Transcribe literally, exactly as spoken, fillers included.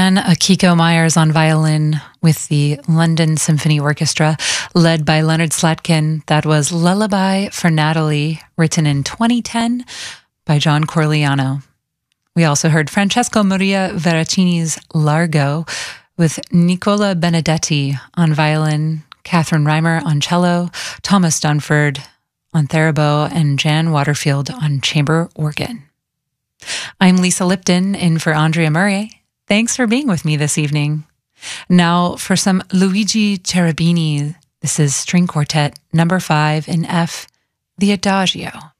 began Akiko Myers on violin with the London Symphony Orchestra, led by Leonard Slatkin. That was Lullaby for Natalie, written in twenty ten by John Corigliano. We also heard Francesco Maria Veracini's Largo with Nicola Benedetti on violin, Catherine Reimer on cello, Thomas Dunford on theremin, and Jan Waterfield on chamber organ. I'm Lisa Lipton, in for Andrea Murray. Thanks for being with me this evening. Now for some Luigi Cherubini. This is String Quartet number five in F, the Adagio.